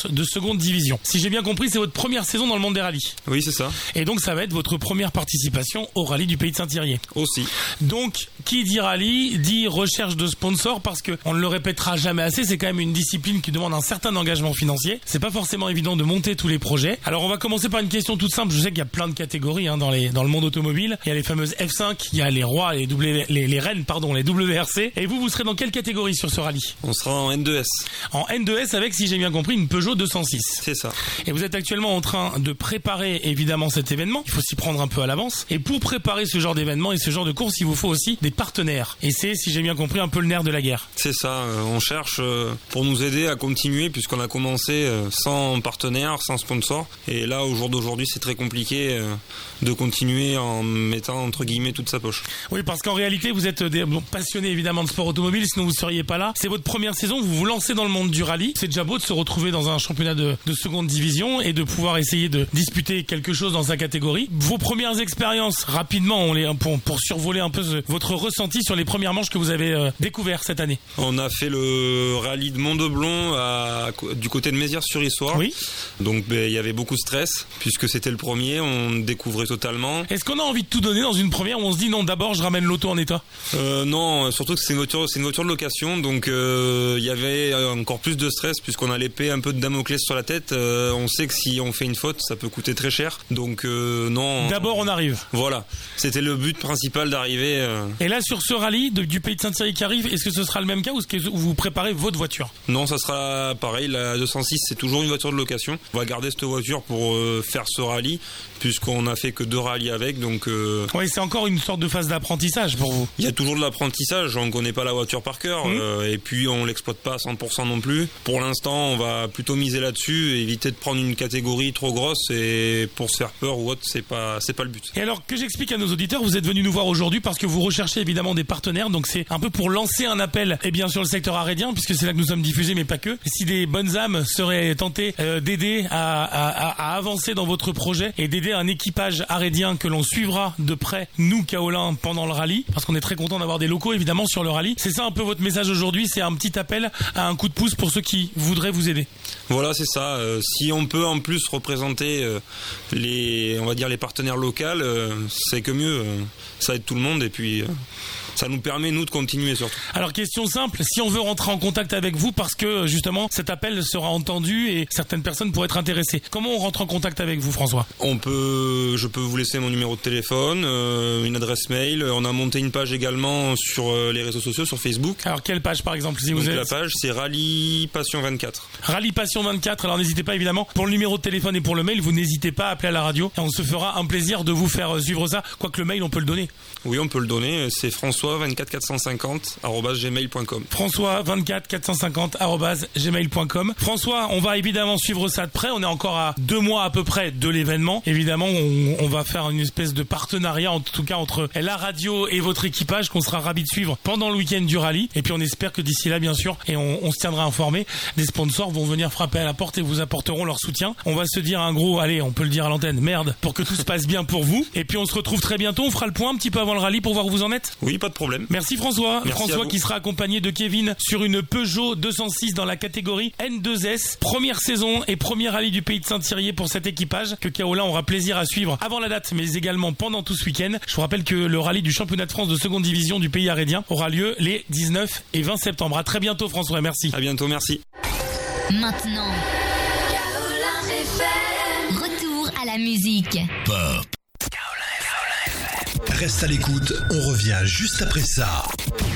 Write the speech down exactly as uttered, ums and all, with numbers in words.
de seconde division. Si j'ai bien compris, c'est votre première saison dans le monde des rallyes. Oui, c'est ça. Et donc ça va être votre première participation au rallye du Pays de Saint-Thirier. Aussi. Donc, qui dit rallye, dit recherche de sponsors, parce que on ne le répétera jamais assez, c'est quand même une discipline qui demande un certain engagement financier. C'est pas forcément évident de monter tous les projets. Alors on va commencer par une question toute simple. Je sais qu'il y a plein de catégories hein, dans les dans le monde automobile. Il y a les fameuses F cinq, il y a les rois, les w, les, les reines, pardon, les W R C. Et vous, vous serez dans quelle catégorie sur ce rallye? On sera en N deux S. En N deux S avec, si j'ai bien compris, une Peugeot deux cent six. C'est ça. Et vous êtes actuellement en train de préparer évidemment cet événement. Il faut s'y prendre un peu à l'avance. Et pour préparer ce genre d'événement et ce genre de course, il vous faut aussi des partenaires. Et c'est, si j'ai bien compris, un peu le nerf de la guerre. C'est ça. Euh, on cherche euh, pour nous aider à continuer puisqu'on a commencé euh, sans partenaire, sans sponsor. Et là, au jour d'aujourd'hui, c'est très compliqué euh, de continuer en mettant entre guillemets toute sa poche. Oui, parce qu'en réalité, vous êtes des bon, passionnés évidemment de sport automobile, sinon vous seriez pas là. C'est votre première saison, vous vous lancez dans le monde du rallye. C'est déjà beau de se retrouver dans un championnat de, de seconde division et de pouvoir essayer de disputer quelque chose dans sa catégorie. Vos premières expériences, rapidement, on les, pour, pour survoler un peu ce, votre ressenti sur les premières manches que vous avez euh, découvert cette année. On a fait le rallye de Mont-de-Blon à, du côté de Mézières-sur-Issoire. Oui. Donc ben, il y avait beaucoup de stress puisque c'était le premier, on découvrait totalement. Est-ce qu'on a envie de tout donner dans une première où on se dit non, d'abord je ramène l'auto en état? euh, Non, surtout que c'est une voiture, c'est une voiture de location, donc euh, il y avait encore plus de stress puisqu'on a l'épée un peu de Damoclès sur la tête. Euh, on sait que si on fait une faute, ça peut coûter très cher. Donc euh, non. D'abord on arrive. Voilà, c'était le but principal d'arriver. Euh... Et là sur ce rallye de, du Pays de Saint-Thirier qui arrive, est-ce que ce sera le même cas ou est-ce que vous préparez votre voiture? Non, ça sera pareil. La deux cent six, c'est toujours une voiture de location. On va garder cette voiture pour euh, faire ce rallye puisqu'on a fait que deux rallyes avec. Donc. Euh... Oui, c'est encore une sorte de phase d'apprentissage pour vous. Il y a toujours de l'apprentissage. On connaît pas la voiture par cœur mmh. euh, et puis on l'exploite pas à cent pour cent non plus. Pour l'instant, on va plutôt miser là-dessus, et éviter de prendre une catégorie trop grosse et pour se faire peur ou autre, c'est pas c'est pas le but. Et alors que j'explique à nos auditeurs, vous êtes venus nous voir aujourd'hui parce que vous recherchez évidemment des partenaires, donc c'est un peu pour lancer un appel et bien sur le secteur arédien puisque c'est là que nous sommes diffusés mais pas que. Si des bonnes âmes seraient tentées euh, d'aider à, à, à avancer dans votre projet et d'aider un équipage arédien que l'on suivra de près, nous Kaolin, pendant le rallye, parce qu'on est très content d'avoir des locaux évidemment sur le rallye. C'est ça un peu votre message aujourd'hui, c'est un petit appel à un coup de pouce pour ceux qui voudraient vous aider. Voilà, c'est ça. Euh, si on peut en plus représenter euh, les, on va dire les partenaires locaux, euh, c'est que mieux. Euh, ça aide tout le monde et puis. Euh Ça nous permet, nous, de continuer surtout. Alors, question simple, si on veut rentrer en contact avec vous, parce que, justement, cet appel sera entendu et certaines personnes pourraient être intéressées. Comment on rentre en contact avec vous, François? On peut, je peux vous laisser mon numéro de téléphone, euh, une adresse mail. On a monté une page également sur euh, les réseaux sociaux, sur Facebook. Alors, quelle page, par exemple, si Donc, vous êtes... la page, c'est Rallye Passion vingt-quatre. Rallye Passion vingt-quatre. Alors, n'hésitez pas, évidemment, pour le numéro de téléphone et pour le mail, vous n'hésitez pas à appeler à la radio et on se fera un plaisir de vous faire suivre ça. Quoique le mail, on peut le donner. Oui, on peut le donner. C'est François vingt-quatre quatre cent cinquante arobase gmail point com. François vingt-quatre quatre cent cinquante arobase gmail point com. François, on va évidemment suivre ça de près. On est encore à deux mois à peu près de l'événement. Évidemment, on, on va faire une espèce de partenariat, en tout cas entre la radio et votre équipage, qu'on sera ravis de suivre pendant le week-end du rallye. Et puis on espère que d'ici là, bien sûr, et on, on se tiendra informé, des sponsors vont venir frapper à la porte et vous apporteront leur soutien. On va se dire un gros, allez, on peut le dire à l'antenne, merde, pour que tout se passe bien pour vous. Et puis on se retrouve très bientôt. On fera le point un petit peu avant le rallye pour voir où vous en êtes. Oui, pas de problème. Merci François. Merci François qui sera accompagné de Kevin sur une Peugeot deux cent six dans la catégorie N deux S. Première saison et premier rallye du Pays de Saint-Thirier pour cet équipage que Kaolin aura plaisir à suivre avant la date mais également pendant tout ce week-end. Je vous rappelle que le rallye du championnat de France de seconde division du Pays arédien aura lieu les dix-neuf et vingt septembre. À très bientôt François, merci. À bientôt, merci. Maintenant, retour à la musique. Pop. Reste à l'écoute, on revient juste après ça.